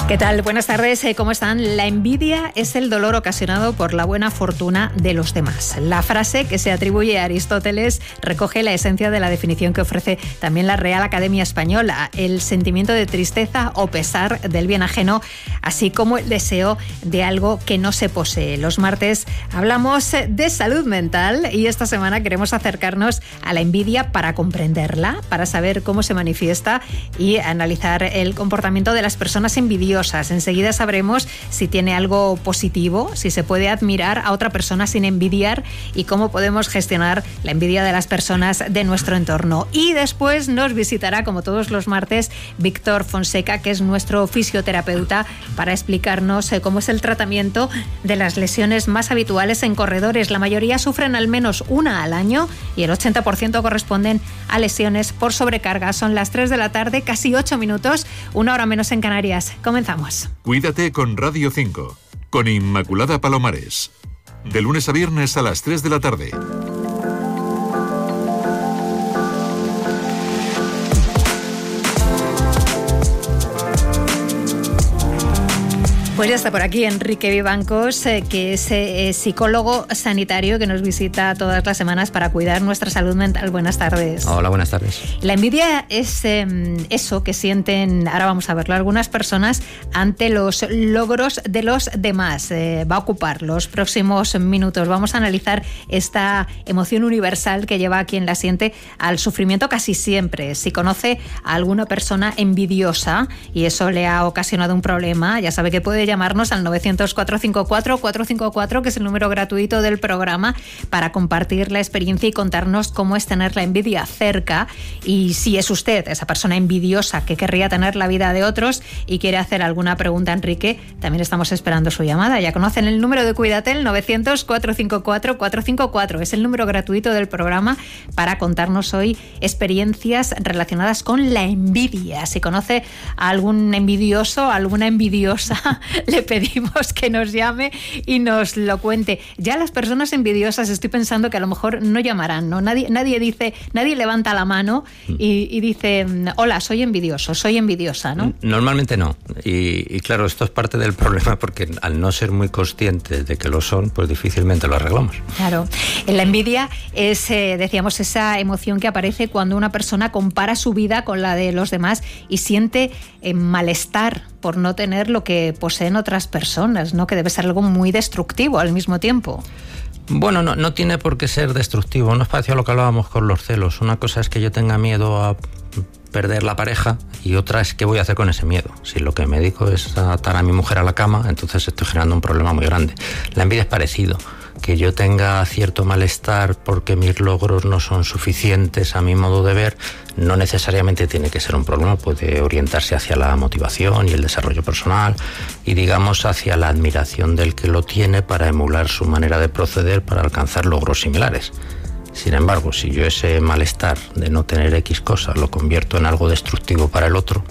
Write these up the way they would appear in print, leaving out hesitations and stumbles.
¿Qué tal? Buenas tardes, ¿cómo están? La envidia es el dolor ocasionado por la buena fortuna de los demás. La frase que se atribuye a Aristóteles recoge la esencia de la definición que ofrece también la Real Academia Española: el sentimiento de tristeza o pesar del bien ajeno, así como el deseo de algo que no se posee. Los martes hablamos de salud mental y esta semana queremos acercarnos a la envidia para comprenderla, para saber cómo se manifiesta y analizar el comportamiento de las personas envidiosas. Enseguida sabremos si tiene algo positivo, si se puede admirar a otra persona sin envidiar y cómo podemos gestionar la envidia de las personas de nuestro entorno. Y después nos visitará, como todos los martes, Víctor Fonseca, que es nuestro fisioterapeuta, para explicarnos cómo es el tratamiento de las lesiones más habituales en corredores. La mayoría sufren al menos una al año y el 80% corresponden a lesiones por sobrecarga. Son las 3 de la tarde, casi 8 minutos, una hora menos en Canarias. Comenzamos. Cuídate con Radio 5, con Inmaculada Palomares. De lunes a viernes a las 3 de la tarde. Pues ya está por aquí Enrique Vivancos, que es psicólogo sanitario que nos visita todas las semanas para cuidar nuestra salud mental. Buenas tardes. Hola, buenas tardes. La envidia es eso que sienten, ahora vamos a verlo, algunas personas ante los logros de los demás. Va a ocupar los próximos minutos. Vamos a analizar esta emoción universal que lleva a quien la siente al sufrimiento casi siempre. Si conoce a alguna persona envidiosa y eso le ha ocasionado un problema, ya sabe que puede llamarnos al 900-454-454, que es el número gratuito del programa, para compartir la experiencia y contarnos cómo es tener la envidia cerca. Y si es usted esa persona envidiosa que querría tener la vida de otros y quiere hacer alguna pregunta a Enrique, también estamos esperando su llamada. Ya conocen el número de Cuidatel, 900-454-454. Es el número gratuito del programa para contarnos hoy experiencias relacionadas con la envidia. Si conoce a algún envidioso, alguna envidiosa, le pedimos que nos llame y nos lo cuente. Ya las personas envidiosas estoy pensando que a lo mejor no llamarán, ¿no? Nadie levanta la mano y dice, hola, soy envidioso, soy envidiosa, ¿no? Normalmente no. Y claro, esto es parte del problema, porque al no ser muy conscientes de que lo son, pues difícilmente lo arreglamos. Claro. La envidia es, decíamos, esa emoción que aparece cuando una persona compara su vida con la de los demás y siente malestar por no tener lo que poseen otras personas, ¿no? Que debe ser algo muy destructivo al mismo tiempo. Bueno, no tiene por qué ser destructivo. No es parecido a lo que hablábamos con los celos. Una cosa es que yo tenga miedo a perder la pareja y otra es qué voy a hacer con ese miedo. Si lo que me dedico es a atar a mi mujer a la cama, entonces estoy generando un problema muy grande. La envidia es parecido. Que yo tenga cierto malestar porque mis logros no son suficientes a mi modo de ver, no necesariamente tiene que ser un problema. Puede orientarse hacia la motivación y el desarrollo personal y, digamos, hacia la admiración del que lo tiene para emular su manera de proceder para alcanzar logros similares. Sin embargo, si yo ese malestar de no tener X cosa lo convierto en algo destructivo para el otro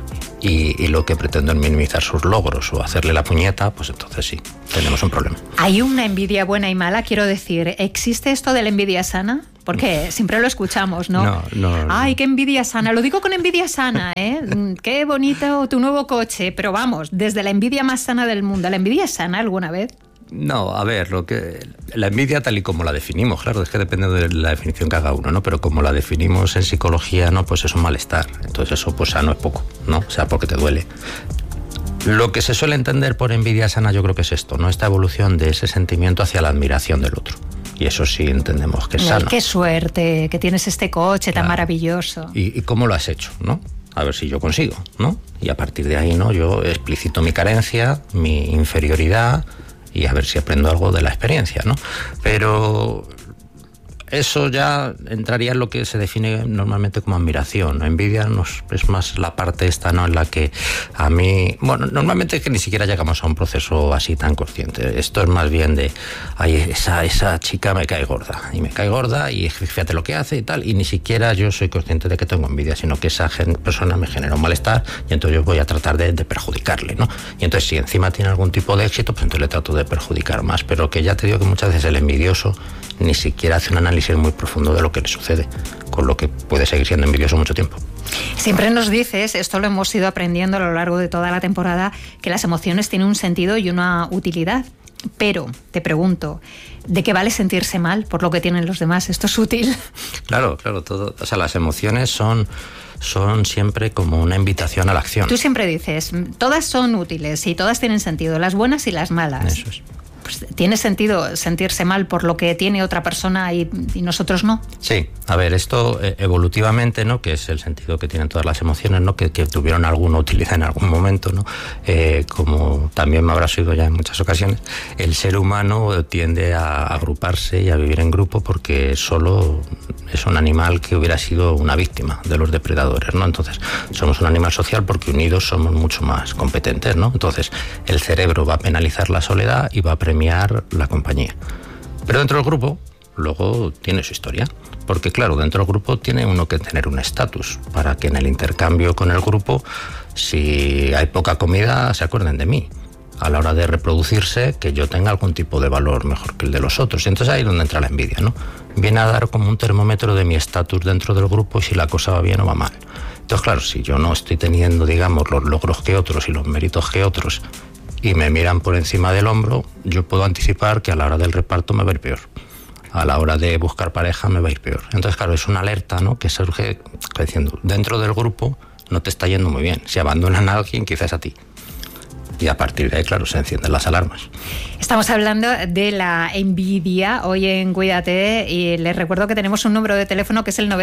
y lo que pretendo es minimizar sus logros o hacerle la puñeta, pues entonces sí, tenemos un problema. ¿Hay una envidia buena y mala? Quiero decir, ¿existe esto de la envidia sana? Porque siempre lo escuchamos, ¿no? No. Ay, qué envidia sana. Lo digo con envidia sana, ¿eh? Qué bonito tu nuevo coche. Pero vamos, desde la envidia más sana del mundo, ¿la envidia es sana alguna vez? No, a ver, la envidia tal y como la definimos, claro, es que depende de la definición que haga uno, ¿no? Pero como la definimos en psicología, ¿no? Pues es un malestar. Entonces eso, pues sano es poco, ¿no? O sea, porque te duele. Lo que se suele entender por envidia sana, yo creo que es esto, ¿no? Esta evolución de ese sentimiento hacia la admiración del otro. Y eso sí entendemos que es sano. Qué suerte, que tienes este coche tan maravilloso. ¿Y cómo lo has hecho, no? A ver si yo consigo, ¿no? Y a partir de ahí, ¿no? Yo explicito mi carencia, mi inferioridad y a ver si aprendo algo de la experiencia, ¿no? Pero eso ya entraría en lo que se define normalmente como admiración. Envidia es más la parte esta, ¿no? En la que a mí... Bueno, normalmente es que ni siquiera llegamos a un proceso así tan consciente. Esto es más bien de... Ay, esa chica me cae gorda. Y me cae gorda y fíjate lo que hace y tal. Y ni siquiera yo soy consciente de que tengo envidia, sino que esa persona me genera un malestar y entonces yo voy a tratar de perjudicarle, ¿no? Y entonces si encima tiene algún tipo de éxito, pues entonces le trato de perjudicar más. Pero que ya te digo que muchas veces el envidioso ni siquiera hace un análisis análisis muy profundo de lo que le sucede, con lo que puede seguir siendo envidioso mucho tiempo. Siempre nos dices, esto lo hemos ido aprendiendo a lo largo de toda la temporada, que las emociones tienen un sentido y una utilidad. Pero, te pregunto, ¿de qué vale sentirse mal por lo que tienen los demás? ¿Esto es útil? Claro, todo. O sea, las emociones son siempre como una invitación a la acción. Tú siempre dices, todas son útiles y todas tienen sentido, las buenas y las malas. Eso es. Pues, ¿tiene sentido sentirse mal por lo que tiene otra persona y nosotros no? Sí, a ver, esto evolutivamente, ¿no? Que es el sentido que tienen todas las emociones, ¿no? Que tuvieron alguna utilidad en algún momento, ¿no? Como también me habrás oído ya en muchas ocasiones, el ser humano tiende a agruparse y a vivir en grupo porque solo es un animal que hubiera sido una víctima de los depredadores, ¿no? Entonces, somos un animal social porque unidos somos mucho más competentes, ¿no? Entonces, el cerebro va a penalizar la soledad y va a premiar la compañía. Pero dentro del grupo, luego tiene su historia. Porque claro, dentro del grupo tiene uno que tener un estatus para que en el intercambio con el grupo, si hay poca comida, se acuerden de mí. A la hora de reproducirse, que yo tenga algún tipo de valor mejor que el de los otros. Y entonces ahí es donde entra la envidia, ¿no? Viene a dar como un termómetro de mi estatus dentro del grupo y si la cosa va bien o va mal. Entonces, claro, si yo no estoy teniendo, digamos, los logros que otros y los méritos que otros y me miran por encima del hombro, yo puedo anticipar que a la hora del reparto me va a ir peor. A la hora de buscar pareja me va a ir peor. Entonces, claro, es una alerta, ¿no? Que surge diciendo, dentro del grupo no te está yendo muy bien. Si abandonan a alguien, quizás a ti. Y a partir de ahí, claro, se encienden las alarmas. Estamos hablando de la envidia hoy en Cuídate y les recuerdo que tenemos un número de teléfono que es el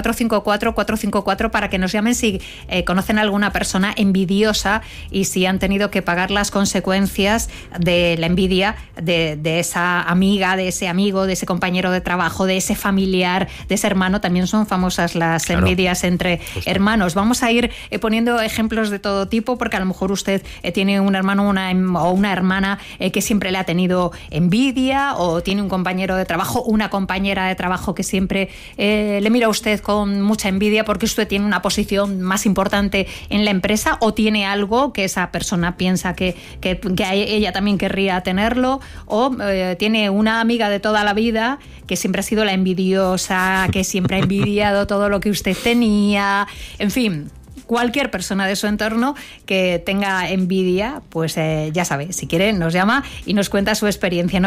900-454-454 para que nos llamen si conocen a alguna persona envidiosa y si han tenido que pagar las consecuencias de la envidia de esa amiga, de ese amigo, de ese compañero de trabajo, de ese familiar, de ese hermano. También son famosas las envidias entre hermanos. Vamos a ir poniendo ejemplos de todo tipo porque a lo mejor usted tiene un hermano o una hermana que siempre le ha tenido envidia o tiene un compañero de trabajo, una compañera de trabajo que siempre le mira a usted con mucha envidia porque usted tiene una posición más importante en la empresa o tiene algo que esa persona piensa que ella también querría tenerlo o tiene una amiga de toda la vida que siempre ha sido la envidiosa, que siempre ha envidiado todo lo que usted tenía, en fin. Cualquier persona de su entorno que tenga envidia, pues ya sabe, si quiere nos llama y nos cuenta su experiencia.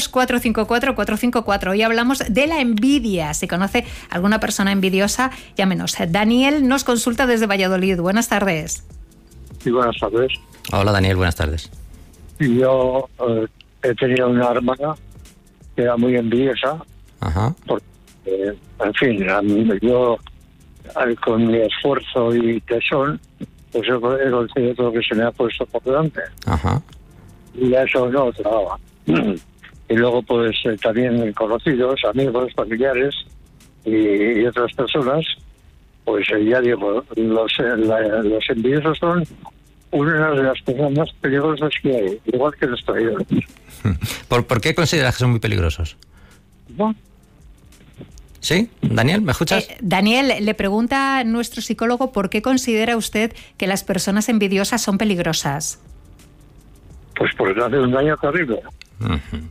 900-454-454. Hoy hablamos de la envidia. Si conoce alguna persona envidiosa, llámenos. Daniel nos consulta desde Valladolid. Buenas tardes. Sí, buenas tardes. Hola Daniel, buenas tardes. Yo he tenido una hermana que era muy envidiosa. Ajá. Porque, en fin, yo con mi esfuerzo y tesón, pues he conseguido todo lo que se me ha puesto por delante. Ajá. Y a eso no trabajaba. Y luego, pues también conocidos, amigos, familiares y otras personas, pues ya digo, los envidiosos son una de las cosas más peligrosas que hay, igual que los traidores. ¿Por qué consideras que son muy peligrosos? ¿No? ¿Sí? Daniel, ¿me escuchas? Daniel, le pregunta a nuestro psicólogo por qué considera usted que las personas envidiosas son peligrosas. Pues porque hace un daño terrible. Uh-huh.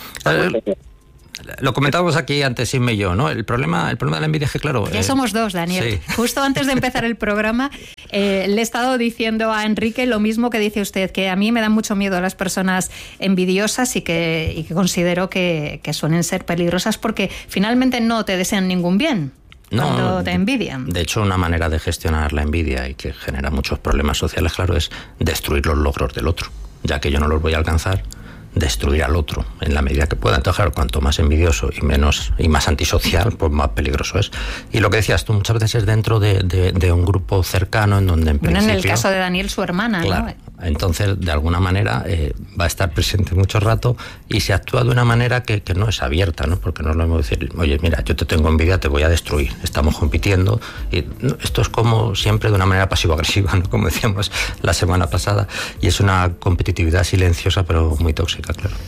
Lo comentábamos aquí antes, Inme y yo, ¿no? El problema de la envidia es que, claro... Ya somos dos, Daniel. Sí. Justo antes de empezar el programa, le he estado diciendo a Enrique lo mismo que dice usted, que a mí me dan mucho miedo a las personas envidiosas y que considero que suelen ser peligrosas porque finalmente no te desean ningún bien. Cuando te envidian. De hecho, una manera de gestionar la envidia y que genera muchos problemas sociales, claro, es destruir los logros del otro. Ya que yo no los voy a alcanzar, destruir al otro en la medida que pueda. Entonces, claro, cuanto más envidioso y más antisocial, pues más peligroso es. Y lo que decías tú, muchas veces es dentro de un grupo cercano en donde en principio... en el caso de Daniel, su hermana, claro, ¿no? Entonces, de alguna manera, va a estar presente mucho rato y se actúa de una manera que no es abierta, ¿no? Porque no es lo mismo decir, oye, mira, yo te tengo envidia, te voy a destruir. Estamos compitiendo. Y esto es como siempre de una manera pasivo-agresiva, ¿no? Como decíamos la semana pasada. Y es una competitividad silenciosa, pero muy tóxica, claro.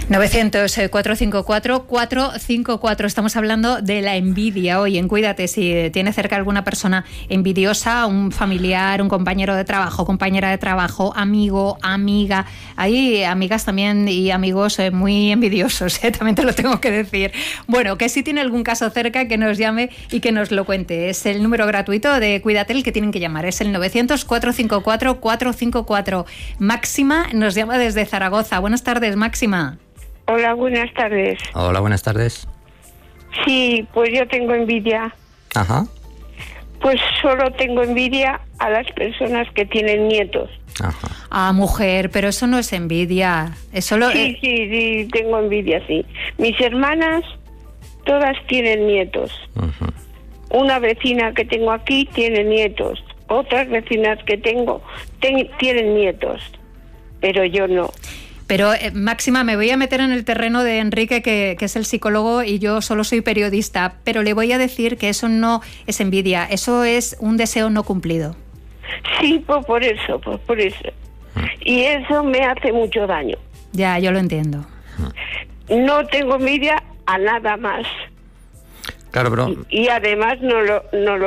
900-454-454. Estamos hablando de la envidia hoy en Cuídate. Si tiene cerca alguna persona envidiosa, un familiar, un compañero de trabajo, compañera de trabajo, amigo, amiga. Hay amigas también y amigos muy envidiosos, también te lo tengo que decir. Bueno, que si tiene algún caso cerca, que nos llame y que nos lo cuente. Es el número gratuito de Cuídate el que tienen que llamar. Es el 900-454-454. Máxima nos llama desde Zaragoza. Buenas tardes, Máxima. Hola, buenas tardes. Hola, buenas tardes. Sí, pues yo tengo envidia. Ajá. Pues solo tengo envidia a las personas que tienen nietos. Ajá. Ah, mujer, pero eso no es envidia. Eso lo... Sí, tengo envidia, sí. Mis hermanas, todas tienen nietos. Uh-huh. Una vecina que tengo aquí tiene nietos. Otras vecinas que tengo tienen nietos. Pero yo no. Pero, Máxima, me voy a meter en el terreno de Enrique, que es el psicólogo, y yo solo soy periodista, pero le voy a decir que eso no es envidia, eso es un deseo no cumplido. Sí, pues por eso. Y eso me hace mucho daño. Ya, yo lo entiendo. No tengo envidia a nada más. Claro, pero... Y además no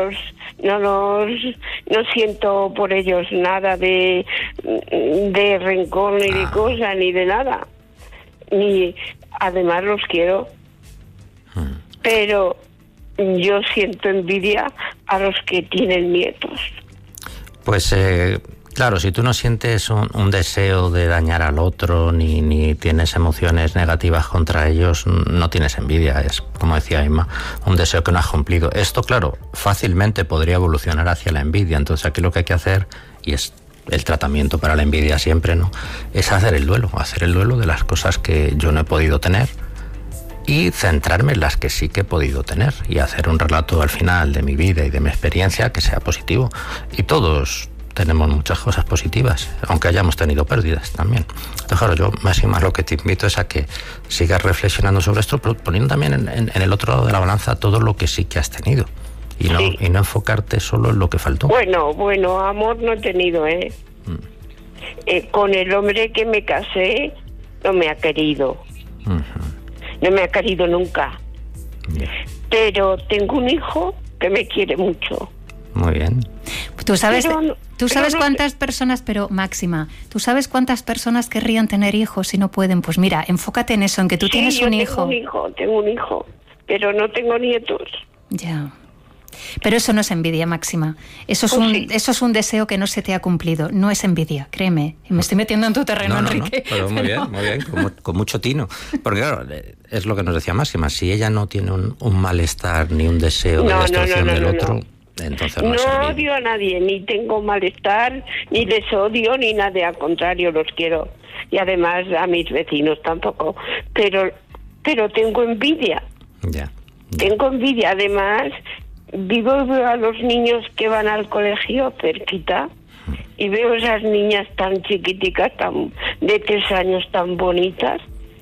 siento por ellos nada de rencor ni de cosa ni de nada. Ni además los quiero. Pero yo siento envidia a los que tienen nietos. Pues claro, si tú no sientes un deseo de dañar al otro ni tienes emociones negativas contra ellos, no tienes envidia. Es, como decía Inma, un deseo que no has cumplido. Esto, claro, fácilmente podría evolucionar hacia la envidia. Entonces aquí lo que hay que hacer, y es el tratamiento para la envidia siempre, ¿no?, es hacer el duelo de las cosas que yo no he podido tener y centrarme en las que sí que he podido tener y hacer un relato al final de mi vida y de mi experiencia que sea positivo. Y todos tenemos muchas cosas positivas, aunque hayamos tenido pérdidas también. Entonces, claro, yo más lo que te invito es a que sigas reflexionando sobre esto, pero poniendo también en el otro lado de la balanza todo lo que sí que has tenido y no enfocarte solo en lo que faltó. Bueno, amor no he tenido, con el hombre que me casé no me ha querido. Uh-huh. No me ha querido nunca. Bien. Pero tengo un hijo que me quiere mucho. Muy bien. ¿Tú sabes cuántas personas, pero Máxima, ¿tú sabes cuántas personas querrían tener hijos y no pueden? Pues mira, enfócate en eso, en que tú tienes un hijo. Tengo un hijo, pero no tengo nietos. Ya. Pero eso no es envidia, Máxima. Eso es un deseo que no se te ha cumplido. No es envidia, créeme. Me estoy metiendo en tu terreno, Enrique. No, pero muy bien, con mucho tino. Porque claro, es lo que nos decía Máxima. Si ella no tiene un malestar ni un deseo de destrucción del otro, entonces no es envidia. No odio a nadie, ni tengo malestar, ni les odio, ni nada. Al contrario, los quiero. Y además a mis vecinos tampoco. Pero tengo envidia. Ya. Tengo envidia, además... Veo a los niños que van al colegio cerquita y veo esas niñas tan chiquiticas, de 3 años, tan bonitas,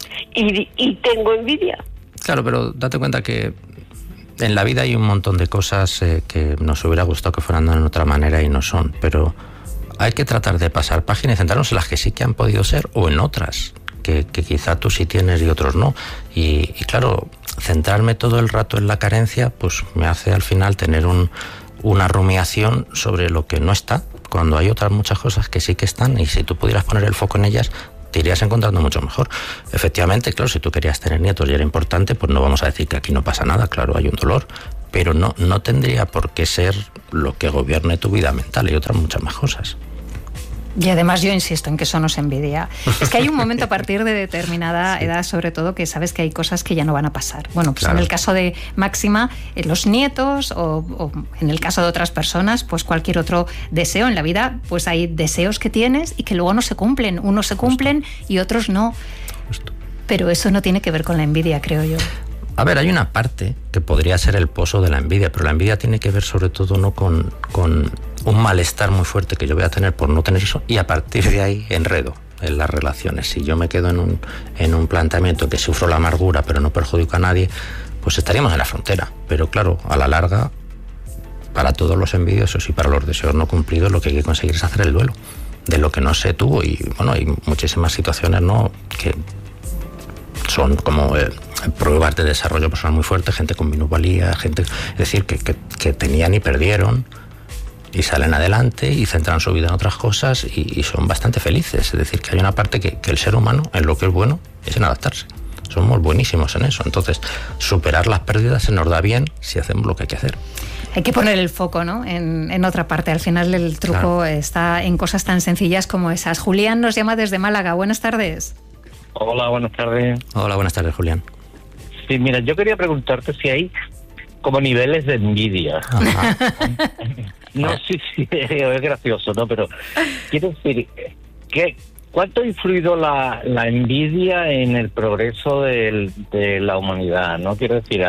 y tengo envidia. Claro, pero date cuenta que en la vida hay un montón de cosas que nos hubiera gustado que fueran de otra manera y no son, pero hay que tratar de pasar página y centrarnos en las que sí que han podido ser o en otras que quizá tú sí tienes y otros no. Y claro, centrarme todo el rato en la carencia pues me hace al final tener una rumiación sobre lo que no está, cuando hay otras muchas cosas que sí que están, y si tú pudieras poner el foco en ellas te irías encontrando mucho mejor. Efectivamente, claro, si tú querías tener nietos y era importante, pues no vamos a decir que aquí no pasa nada, claro, hay un dolor, pero no tendría por qué ser lo que gobierne tu vida mental y otras muchas más cosas. Y además yo insisto en que eso no es envidia. Es que hay un momento a partir de determinada edad, sobre todo, que sabes que hay cosas que ya no van a pasar. Bueno, pues claro. En el caso de Máxima, los nietos o en el caso de otras personas, pues cualquier otro deseo en la vida, pues hay deseos que tienes y que luego no se cumplen. Unos se cumplen y otros no. Pero eso no tiene que ver con la envidia, creo yo. A ver, hay una parte que podría ser el pozo de la envidia, pero la envidia tiene que ver sobre todo no con un malestar muy fuerte que yo voy a tener por no tener eso, y a partir de ahí enredo en las relaciones. Si yo me quedo en un planteamiento que sufro la amargura pero no perjudico a nadie, pues estaríamos en la frontera. Pero claro, a la larga, para todos los envidiosos y para los deseos no cumplidos, lo que hay que conseguir es hacer el duelo de lo que no se tuvo. Y bueno, hay muchísimas situaciones, ¿no?, que son como pruebas de desarrollo personal muy fuerte, gente con minusvalía, gente, es decir, que tenían y perdieron y salen adelante y centran su vida en otras cosas y son bastante felices. Es decir, que hay una parte que el ser humano, en lo que es bueno, es en adaptarse. Somos buenísimos en eso. Entonces, superar las pérdidas se nos da bien si hacemos lo que hay que hacer. Hay que poner el foco, ¿no?, en otra parte. Al final el truco está en cosas tan sencillas como esas. Julián nos llama desde Málaga. Buenas tardes. Hola, buenas tardes. Hola, buenas tardes, Julián. Sí, mira, yo quería preguntarte si hay como niveles de envidia. No, sí, es gracioso, ¿no? Pero quiero decir, ¿cuánto ha influido la envidia en el progreso de la humanidad? No quiero decir,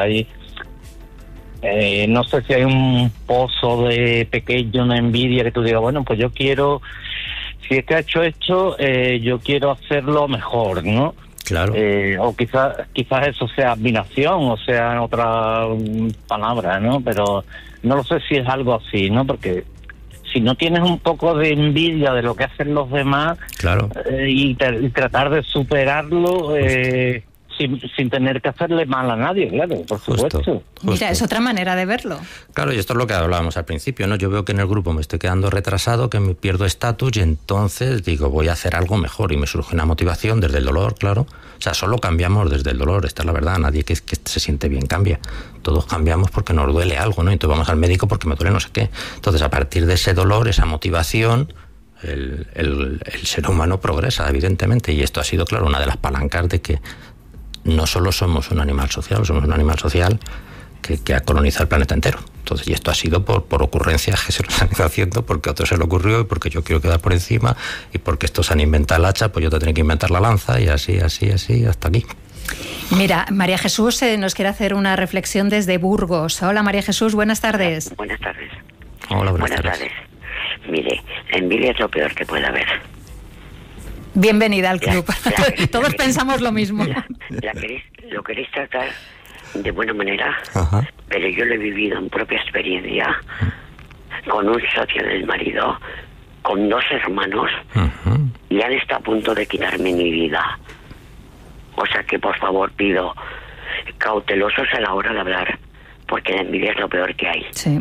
no sé si hay un pozo de pequeño, una envidia que tú digas, bueno, pues yo quiero, si este ha hecho esto, yo quiero hacerlo mejor, ¿no? Claro. O quizás eso sea admiración, o sea otra palabra, ¿no? Pero no lo sé si es algo así, ¿no? Porque si no tienes un poco de envidia de lo que hacen los demás, claro, y tratar de superarlo sin tener que hacerle mal a nadie, claro, por supuesto. Mira, es otra manera de verlo. Claro, y esto es lo que hablábamos al principio, ¿no? Yo veo que en el grupo me estoy quedando retrasado, que me pierdo estatus y entonces digo, voy a hacer algo mejor y me surge una motivación desde el dolor, claro. O sea, solo cambiamos desde el dolor, esta es la verdad. Nadie que se siente bien cambia. Todos cambiamos porque nos duele algo, ¿no? Entonces vamos al médico porque me duele no sé qué. Entonces, a partir de ese dolor, esa motivación, el ser humano progresa, evidentemente. Y esto ha sido, claro, una de las palancas de que no solo somos un animal social, somos un animal social que ha colonizado el planeta entero. Entonces, y esto ha sido por ocurrencias que se nos han ido haciendo, porque a otros se le ocurrió y porque yo quiero quedar por encima, y porque estos han inventado el hacha, pues yo tendré que inventar la lanza, y así, hasta aquí. Mira, María Jesús nos quiere hacer una reflexión desde Burgos. Hola, María Jesús, buenas tardes. Buenas tardes. Hola, buenas tardes. Mire, la envidia es lo peor que puede haber. Bienvenida al club. Todos pensamos lo mismo. Lo queréis tratar de buena manera, Ajá. pero yo lo he vivido en propia experiencia con un socio del marido, con 2 hermanos, Uh-huh. y han estado a punto de quitarme mi vida. O sea que, por favor, pido cautelosos a la hora de hablar, porque la envidia es lo peor que hay. Sí.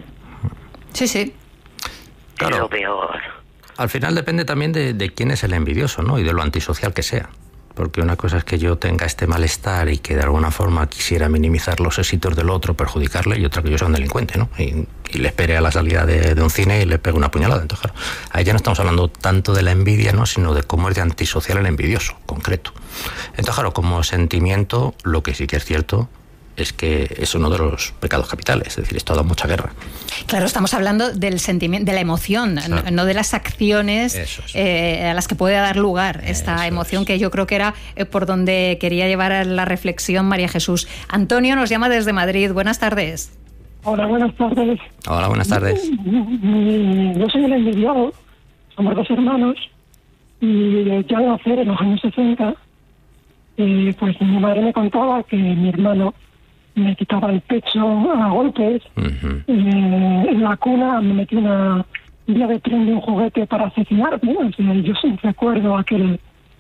Claro. Es lo peor. Al final depende también de quién es el envidioso, ¿no? Y de lo antisocial que sea. Porque una cosa es que yo tenga este malestar y que de alguna forma quisiera minimizar los éxitos del otro, perjudicarle, y otra que yo sea un delincuente, ¿no? Y le espere a la salida de un cine y le pegue una puñalada. Entonces, claro, ahí ya no estamos hablando tanto de la envidia, ¿no?, sino de cómo es de antisocial el envidioso, concreto. Entonces, claro, como sentimiento, lo que sí que es cierto es que es uno de los pecados capitales, es decir, esto ha dado mucha guerra. Claro, estamos hablando del sentimiento, de la emoción, claro, no de las acciones a las que puede dar lugar esta emoción, que yo creo que era por donde quería llevar la reflexión María Jesús. Antonio nos llama desde Madrid. Buenas tardes. Hola, buenas tardes. Hola, buenas tardes. Yo soy el envidiado, somos 2 hermanos, y ya de nacer en los años 60, pues mi madre me contaba que mi hermano me quitaba el pecho a golpes. Uh-huh. En la cuna me metí una vía de tren de un juguete para asesinarme. O sea, yo sí recuerdo aquella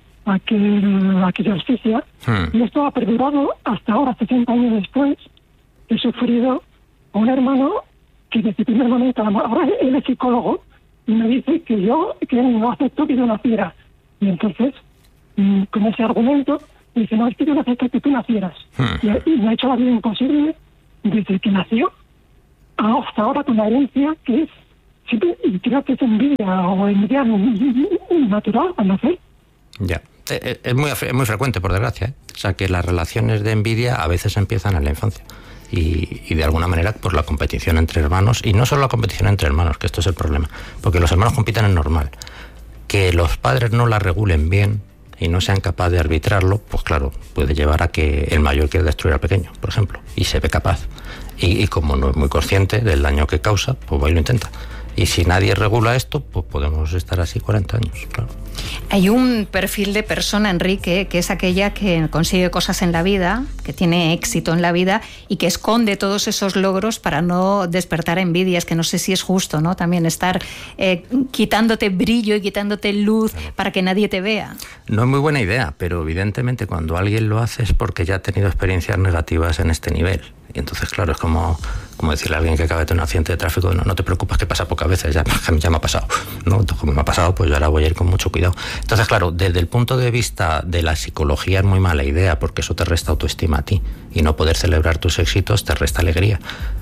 asfixia. Y esto ha perdurado hasta ahora, 60 años después. He sufrido a un hermano que desde el primer momento, ahora él es psicólogo, y me dice que él no aceptó que yo naciera. Y entonces, con ese argumento, dice, no, es que yo no acepto que tú nacieras. Y me ha hecho la vida imposible desde que nació hasta ahora, con la herencia que es, siempre, y creo que es envidia o envidia natural al nacer. Ya, es muy frecuente, por desgracia, ¿eh? O sea, que las relaciones de envidia a veces empiezan en la infancia. Y de alguna manera, pues la competición entre hermanos, y no solo la competición entre hermanos, que esto es el problema, porque los hermanos compiten es normal. Que los padres no la regulen bien y no sean capaces de arbitrarlo, pues claro, puede llevar a que el mayor quiera destruir al pequeño, por ejemplo, y se ve capaz. Y como no es muy consciente del daño que causa, pues va y lo intenta. Y si nadie regula esto, pues podemos estar así 40 años, claro. Hay un perfil de persona, Enrique, que es aquella que consigue cosas en la vida, que tiene éxito en la vida y que esconde todos esos logros para no despertar envidias, que no sé si es justo, ¿no? También estar quitándote brillo y quitándote luz para que nadie te vea. No es muy buena idea, pero evidentemente cuando alguien lo hace es porque ya ha tenido experiencias negativas en este nivel. Y entonces, claro, es como decirle a alguien que acaba de tener un accidente de tráfico, no te preocupes, que pasa pocas veces, ya me ha pasado, ¿no? Entonces, como me ha pasado, pues yo ahora voy a ir con mucho cuidado. Entonces, claro, desde el punto de vista de la psicología es muy mala idea, porque eso te resta autoestima a ti, y no poder celebrar tus éxitos te resta alegría.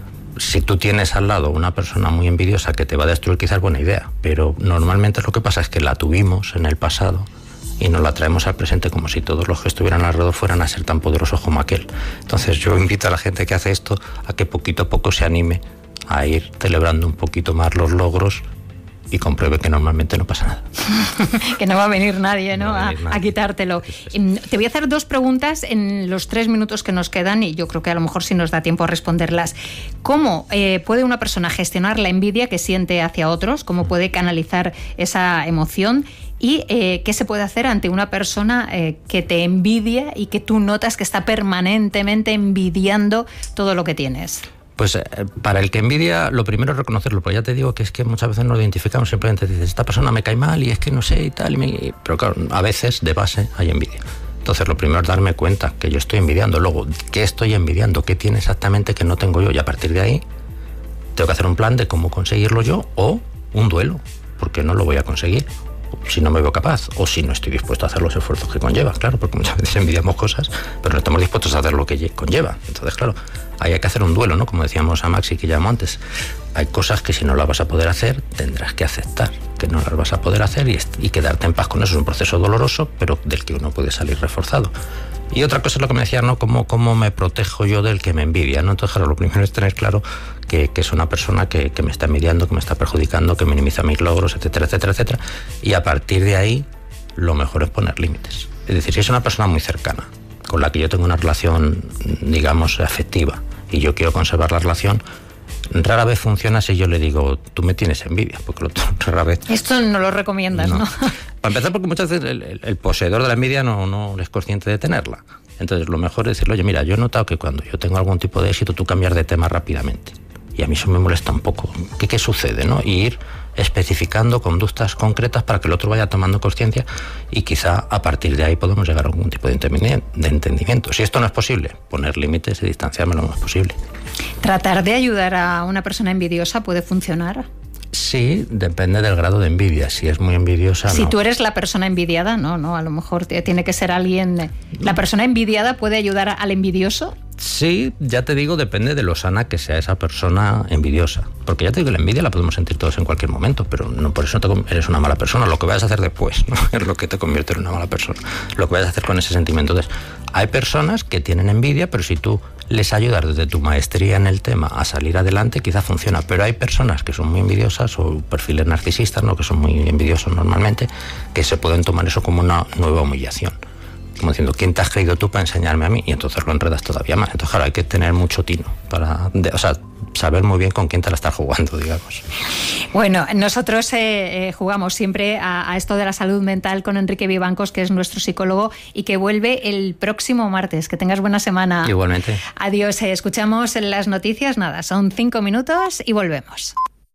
Si tú tienes al lado una persona muy envidiosa que te va a destruir, quizás es buena idea, pero normalmente lo que pasa es que la tuvimos en el pasado y nos la traemos al presente como si todos los que estuvieran alrededor fueran a ser tan poderosos como aquel. Entonces yo invito a la gente que hace esto a que poquito a poco se anime a ir celebrando un poquito más los logros y compruebe que normalmente no pasa nada. Que no va a venir nadie, ¿no? A quitártelo. Te voy a hacer 2 preguntas en los 3 minutos que nos quedan y yo creo que a lo mejor sí nos da tiempo a responderlas. ¿Cómo puede una persona gestionar la envidia que siente hacia otros? ¿Cómo puede canalizar esa emoción? ¿Y qué se puede hacer ante una persona que te envidia y que tú notas que está permanentemente envidiando todo lo que tienes? Pues para el que envidia, lo primero es reconocerlo, pero ya te digo que es que muchas veces no lo identificamos, simplemente dices, esta persona me cae mal y es que no sé y tal, pero claro, a veces de base hay envidia. Entonces lo primero es darme cuenta que yo estoy envidiando, luego, ¿qué estoy envidiando? ¿Qué tiene exactamente que no tengo yo? Y a partir de ahí tengo que hacer un plan de cómo conseguirlo yo o un duelo, porque no lo voy a conseguir si no me veo capaz o si no estoy dispuesto a hacer los esfuerzos que conlleva, claro, porque muchas veces envidiamos cosas pero no estamos dispuestos a hacer lo que conlleva. Entonces, claro, ahí hay que hacer un duelo, ¿no? Como decíamos a Maxi, que llamó antes, hay cosas que si no las vas a poder hacer tendrás que aceptar que no las vas a poder hacer y quedarte en paz con eso. Es un proceso doloroso, pero del que uno puede salir reforzado. Y otra cosa es lo que me decías, ¿no? ¿Cómo me protejo yo del que me envidia, ¿no? Entonces, claro, lo primero es tener claro que es una persona que me está envidiando, que me está perjudicando, que minimiza mis logros, etcétera, etcétera, etcétera. Y a partir de ahí, lo mejor es poner límites. Es decir, si es una persona muy cercana, con la que yo tengo una relación, digamos, afectiva, y yo quiero conservar la relación, rara vez funciona si yo le digo, tú me tienes envidia, porque rara vez... Esto no lo recomiendas, ¿no? Para empezar, porque muchas veces el poseedor de la envidia no es consciente de tenerla. Entonces, lo mejor es decirle, oye, mira, yo he notado que cuando yo tengo algún tipo de éxito, tú cambias de tema rápidamente. Y a mí eso me molesta un poco. ¿Qué sucede, no? Y ir especificando conductas concretas para que el otro vaya tomando conciencia y quizá a partir de ahí podemos llegar a algún tipo de entendimiento. Si esto no es posible, poner límites y distanciarme lo más posible. ¿Tratar de ayudar a una persona envidiosa puede funcionar? Sí, depende del grado de envidia. Si es muy envidiosa, si tú eres la persona envidiada, no, a lo mejor tiene que ser alguien... ¿La persona envidiada puede ayudar al envidioso? Sí, ya te digo, depende de lo sana que sea esa persona envidiosa. Porque ya te digo que la envidia la podemos sentir todos en cualquier momento, pero no por eso eres una mala persona. Lo que vayas a hacer después, ¿no? Es lo que te convierte en una mala persona. Lo que vayas a hacer con ese sentimiento. Entonces, hay personas que tienen envidia, pero si tú les ayudas desde tu maestría en el tema a salir adelante, quizá funciona. Pero hay personas que son muy envidiosas o perfiles narcisistas, ¿no? Que son muy envidiosos normalmente, que se pueden tomar eso como una nueva humillación. Como diciendo, ¿quién te has creído tú para enseñarme a mí? Y entonces lo enredas todavía más. Entonces, claro, hay que tener mucho tino para saber muy bien con quién te la estás jugando, digamos. Bueno, nosotros jugamos siempre a esto de la salud mental con Enrique Vivancos, que es nuestro psicólogo y que vuelve el próximo martes. Que tengas buena semana. Igualmente. Adiós. Escuchamos las noticias. Nada, son 5 minutos y volvemos.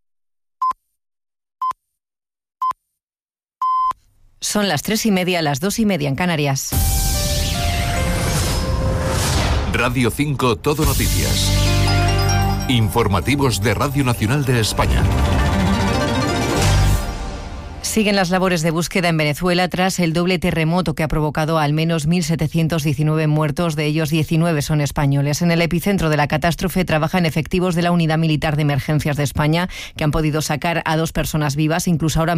Son las 3:30, las 2:30 en Canarias. Radio 5 Todo Noticias. Informativos de Radio Nacional de España. Siguen las labores de búsqueda en Venezuela tras el doble terremoto que ha provocado al menos 1.719 muertos, de ellos 19 son españoles. En el epicentro de la catástrofe trabajan efectivos de la Unidad Militar de Emergencias de España, que han podido sacar a 2 personas vivas, incluso ahora